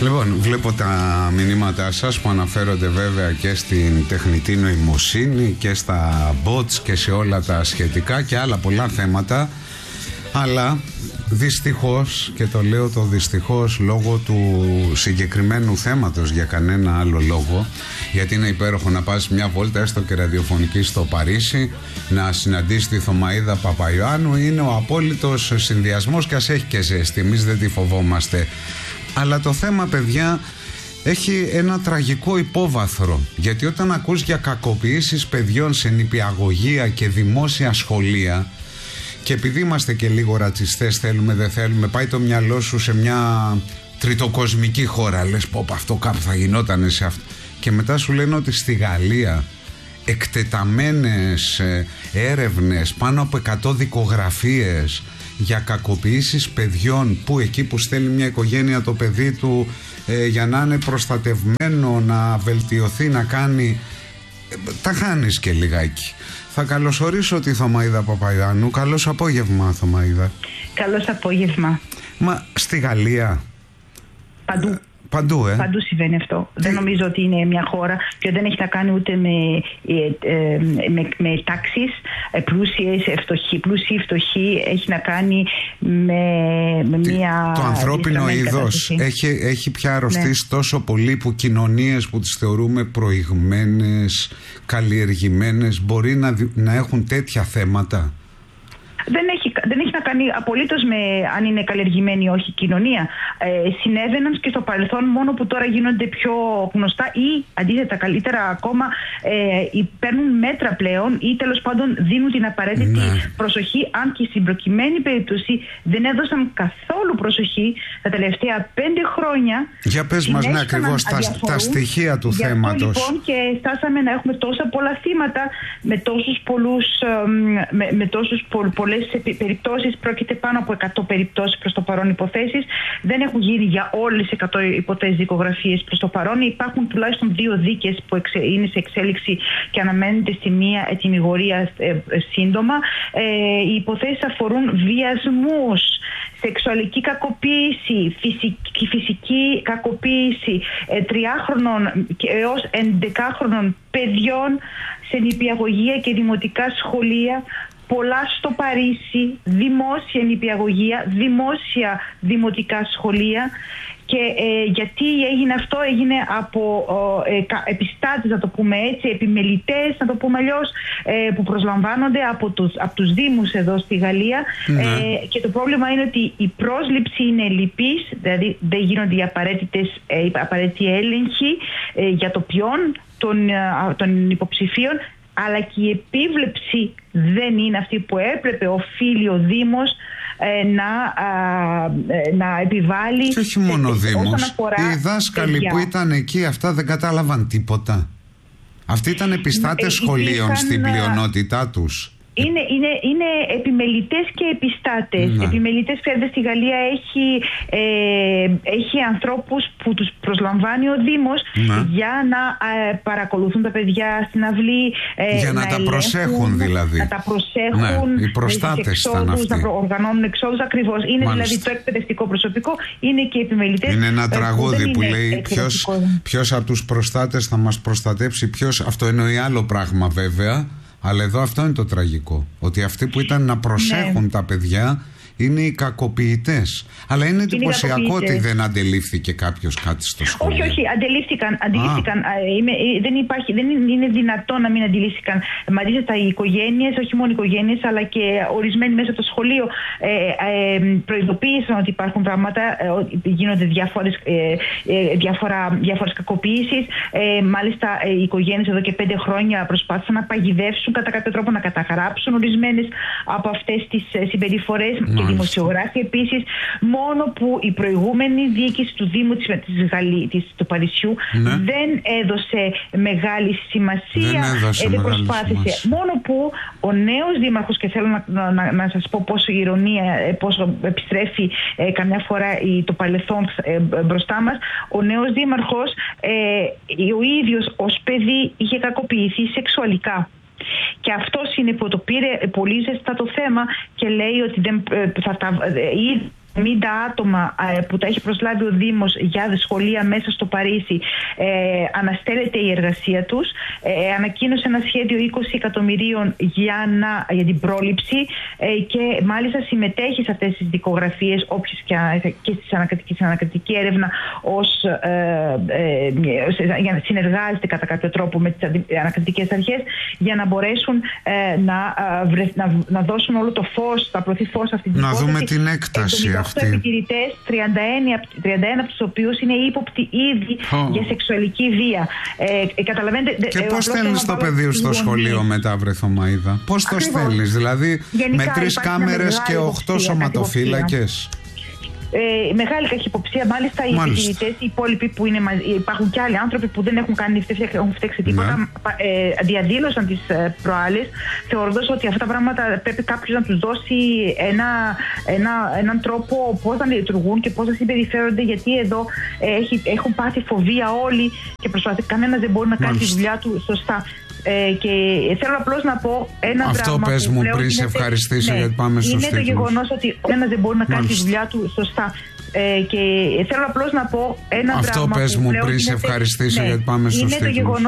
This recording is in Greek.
Λοιπόν, βλέπω τα μηνύματά σας που αναφέρονται βέβαια και στην τεχνητή νοημοσύνη και στα bots και σε όλα τα σχετικά και άλλα πολλά θέματα, αλλά δυστυχώς, και το λέω το δυστυχώς λόγω του συγκεκριμένου θέματος, για κανένα άλλο λόγο, γιατί είναι υπέροχο να πας μια βόλτα έστω και ραδιοφωνική στο Παρίσι, να συναντήσεις τη Θωμαΐδα Παπαϊωάννου, είναι ο απόλυτος συνδυασμός και ας έχει και ζέστη, εμείς δεν τη φοβόμαστε. Αλλά το θέμα, παιδιά, έχει ένα τραγικό υπόβαθρο, γιατί όταν ακούς για κακοποιήσεις παιδιών σε νηπιαγωγεία και δημόσια σχολεία, και επειδή είμαστε και λίγο ρατσιστές, θέλουμε δεν θέλουμε, πάει το μυαλό σου σε μια τριτοκοσμική χώρα, λες πω αυτό κάπου θα γινότανε σε αυτό, και μετά σου λένε ότι στη Γαλλία εκτεταμένες έρευνες, πάνω από 100 δικογραφίες για κακοποιήσεις παιδιών, που εκεί που στέλνει μια οικογένεια το παιδί του για να είναι προστατευμένο, να βελτιωθεί, να κάνει, τα χάνεις και λιγάκι. Θα καλωσορίσω τη Θωμαΐδα Παπαϊωάννου. Καλώς απόγευμα, Θωμαΐδα. Καλώς απόγευμα. Μα στη Γαλλία παντού. Παντού συμβαίνει αυτό. Δεν νομίζω ότι είναι μια χώρα και δεν έχει να κάνει ούτε με τάξεις, πλούσιοι, φτωχοί. Έχει να κάνει με μια... Το ανθρώπινο είδος έχει πια αρρωστήσει τόσο πολύ που κοινωνίες που τις θεωρούμε προηγμένες, καλλιεργημένες, μπορεί να έχουν τέτοια θέματα. Δεν έχει να κάνει απολύτως με αν είναι καλλιεργημένη ή όχι η κοινωνία. Συνέβαιναν και στο παρελθόν, μόνο που τώρα γίνονται πιο γνωστά ή αντίθετα καλύτερα ακόμα παίρνουν μέτρα πλέον ή τέλος πάντων δίνουν την απαραίτητη προσοχή, αν και στην προκειμένη περίπτωση δεν έδωσαν καθόλου προσοχή τα τελευταία 5 χρόνια. Για πες μας ακριβώς τα στοιχεία του θέματος. Λοιπόν, και φτάσαμε να έχουμε τόσα πολλά θύματα με τόσους πολλές περιπτώσεις. Πρόκειται πάνω από 100 περιπτώσεις προς το παρόν υποθέσεις. Δεν έχουν γίνει για όλες τις 100 υποθέσεις δικογραφίες προς το παρόν. Υπάρχουν τουλάχιστον 2 δίκες που είναι σε εξέλιξη και αναμένεται στη μία ετυμηγορία σύντομα. Οι υποθέσεις αφορούν βιασμούς, σεξουαλική κακοποίηση, φυσική κακοποίηση 3χρονων έως 11χρονων παιδιών σε νηπιαγωγεία και δημοτικά σχολεία. Πολλά στο Παρίσι, δημόσια νηπιαγωγεία, δημόσια δημοτικά σχολεία. Και γιατί έγινε αυτό? Έγινε από επιστάτες, να το πούμε έτσι, επιμελητές, να το πούμε αλλιώς, που προσλαμβάνονται από τους δήμους εδώ στη Γαλλία. Και το πρόβλημα είναι ότι η πρόσληψη είναι λυπής, δηλαδή δεν γίνονται οι απαραίτητοι έλεγχοι για το ποιόν των υποψηφίων, αλλά και η επίβλεψη δεν είναι αυτή που έπρεπε, οφείλει ο Δήμος να επιβάλλει. Και όχι μόνο ο Δήμος, οι δάσκαλοι που ήταν εκεί, αυτά δεν κατάλαβαν τίποτα. Αυτοί ήταν επιστάτες σχολείων στην πλειονότητά τους. Είναι επιμελητές και επιστάτες. Επιμελητές, ξέρετε, στη Γαλλία έχει ανθρώπους που τους προσλαμβάνει ο Δήμος για να παρακολουθούν τα παιδιά στην αυλή. Για να τα προσέχουν δηλαδή. Να τα προσέχουν. Οι προστάτες ήταν αυτοί. Να οργανώνουν εξόδους ακριβώς. Είναι δηλαδή το εκπαιδευτικό προσωπικό, είναι και οι επιμελητές. Είναι ένα τραγούδι που λέει ποιος από τους προστάτες θα μας προστατέψει, αυτό εννοεί άλλο πράγμα βέβαια. Αλλά εδώ αυτό είναι το τραγικό. Ότι αυτοί που ήταν να προσέχουν τα παιδιά είναι οι κακοποιητές. Αλλά είναι εντυπωσιακό ότι δεν αντελήφθηκε κάποιος κάτι στο σχολείο. Όχι, αντελήφθηκαν. Δεν είναι δυνατόν να μην αντιλήφθηκαν. Αντίθετα, οι οικογένειες, όχι μόνο οι οικογένειες, αλλά και ορισμένοι μέσα από το σχολείο προειδοποίησαν ότι υπάρχουν πράγματα, ότι γίνονται διάφορες κακοποιήσεις. Μάλιστα, οι οικογένειες εδώ και 5 χρόνια προσπάθησαν να παγιδεύσουν κατά κάποιο τρόπο, να καταγράψουν ορισμένες από αυτές τις συμπεριφορές. Και δημοσιογράφοι επίσης, μόνο που η προηγούμενη διοίκηση του Δήμου του Παρισιού δεν έδωσε μεγάλη σημασία, δεν προσπάθησε. Μόνο που ο νέος δήμαρχος, και θέλω να σας πω πόσο ηρωνία, πόσο επιστρέφει καμιά φορά το παρελθόν μπροστά μας, ο νέος δήμαρχος ο ίδιος ως παιδί είχε κακοποιηθεί σεξουαλικά. Και αυτός είναι που το πήρε πολύ ζεστά το θέμα και λέει ότι 50 άτομα που τα έχει προσλάβει ο Δήμος για σχολεία μέσα στο Παρίσι, αναστέλλεται η εργασία τους. Ανακοίνωσε ένα σχέδιο 20 εκατομμυρίων για την πρόληψη και μάλιστα συμμετέχει σε αυτές τις δικογραφίες και στην ανακριτική έρευνα για να συνεργάζεται κατά κάποιο τρόπο με τις ανακριτικές αρχές για να μπορέσουν να δώσουν όλο το φως, θα προωθεί φως αυτή την υπόθεση. Να δούμε την έκταση αυτή. Επιτηρητές, 31 από τους οποίους είναι ύποπτοι ήδη για σεξουαλική βία. Καταλαβαίνετε. Και πώς στέλνεις το παιδί στο σχολείο μετά, Βρεθωμαΐδα? Πώς το στέλνεις, δηλαδή με 3 κάμερες και 8 σωματοφύλακες? Μεγάλη καχυποψία. Μάλιστα, οι επιτηρητές, οι υπόλοιποι που είναι υπάρχουν και άλλοι άνθρωποι που δεν έχουν φταίξει τίποτα, διαδήλωσαν τις προάλλες, θεωρώντας ότι αυτά τα πράγματα πρέπει κάποιος να τους δώσει έναν τρόπο πώς να λειτουργούν και πώς να συμπεριφέρονται, γιατί εδώ έχουν πάθει φοβία όλοι και κανένας δεν μπορεί να κάνει τη δουλειά του σωστά. Και θέλω απλώς να πω ένα αυτό πράγμα. Αυτό πες μου πριν σε ευχαριστήσω, γιατί πάμε στους τίτλους. Είναι το γεγονός ότι ένας δεν μπορεί να κάνει τη δουλειά του σωστά. Και θέλω απλώς να πω ένα πράγμα. Αυτό πες μου πριν σε ευχαριστήσω, γιατί πάμε στους τίτλους.